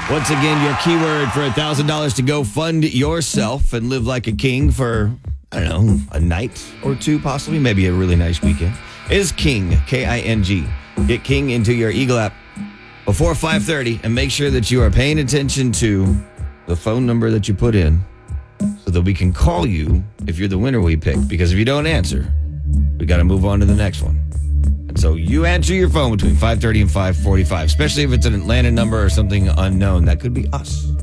Once again, your keyword for $1,000 to go fund yourself and live like a king for, I don't know, a night or two, possibly, maybe a really nice weekend, is King, K-I-N-G. Get King into your Eagle app before 5:30 and make sure that you are paying attention to the phone number that you put in so that we can call you if you're the winner we pick. Because if you don't answer, we got to move on to the next one. And so you answer your phone between 5:30 and 5:45, especially if it's an Atlanta number or something unknown. That could be us.